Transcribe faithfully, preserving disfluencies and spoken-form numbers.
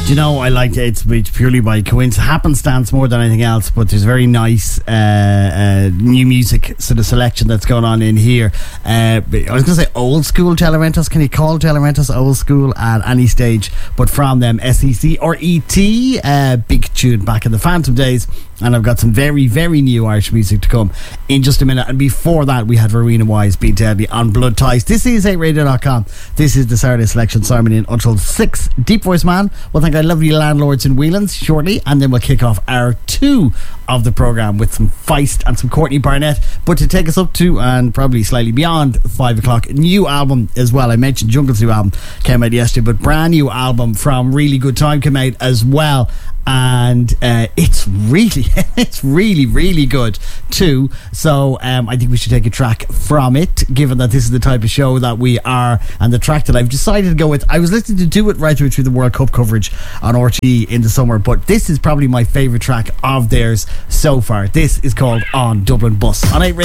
Do you know, I like it. It's purely by coincidence, happenstance more than anything else, but there's very nice uh, uh, new music sort of selection that's going on in here. Uh, I was going to say old school Telerentos. Can you call Telerentos old school at any stage? But from them, S E C or E T, uh, big tune back in the Phantom days. And I've got some very, very new Irish music to come in just a minute. And before that, we had Rowena Wise, Be Deadly on Blood Ties. This is eight radio dot com. This is the Saturday Selection. Simon in until six. Deep Voice Man. We'll thank our lovely landlords in Whelan's shortly. And then we'll kick off hour two of the programme with some Feist and some Courtney Barnett. But to take us up to and probably slightly beyond five o'clock, new album as well. I mentioned Jungle's new album came out yesterday, but brand new album from Really Good Time came out as well. And uh, it's really, it's really, really good too. So um, I think we should take a track from it, given that this is the type of show that we are. And the track that I've decided to go with, I was listening to Do It right through through the World Cup coverage on R T E in the summer, but this is probably my favourite track of theirs so far. This is called On Dublin Bus on eight Radio.